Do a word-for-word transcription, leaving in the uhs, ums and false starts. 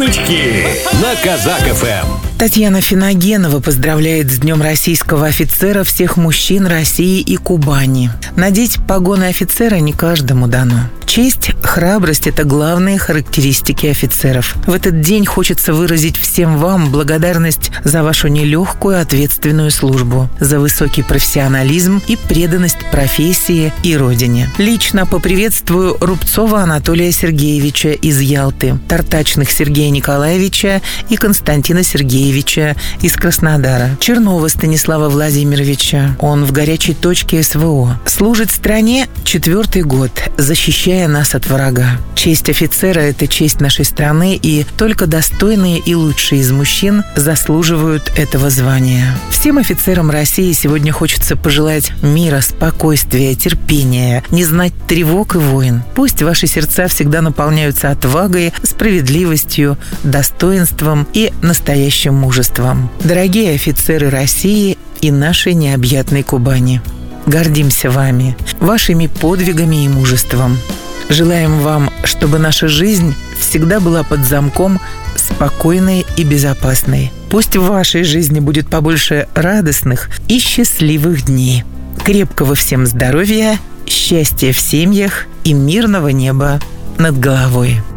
Новиночки на Казак эф эм. Татьяна Финогенова поздравляет с Днем российского офицера всех мужчин России и Кубани. Надеть погоны офицера не каждому дано. Честь, храбрость – это главные характеристики офицеров. В этот день хочется выразить всем вам благодарность за вашу нелегкую ответственную службу, за высокий профессионализм и преданность профессии и родине. Лично поприветствую Рубцова Анатолия Сергеевича из Ялты, Тартачных Сергея Николаевича и Константина Сергеевича из Краснодара, Чернова Станислава Владимировича, он в горячей точке эс вэ о. Служит стране четвертый год, защищая нас от врага. Честь офицера – это честь нашей страны, и только достойные и лучшие из мужчин заслуживают этого звания. Всем офицерам России сегодня хочется пожелать мира, спокойствия, терпения, не знать тревог и войн. Пусть ваши сердца всегда наполняются отвагой, справедливостью, достоинством и настоящим мужеством. Дорогие офицеры России и нашей необъятной Кубани, гордимся вами, вашими подвигами и мужеством. Желаем вам, чтобы наша жизнь всегда была под замком, спокойной и безопасной. Пусть в вашей жизни будет побольше радостных и счастливых дней. Крепкого всем здоровья, счастья в семьях и мирного неба над головой.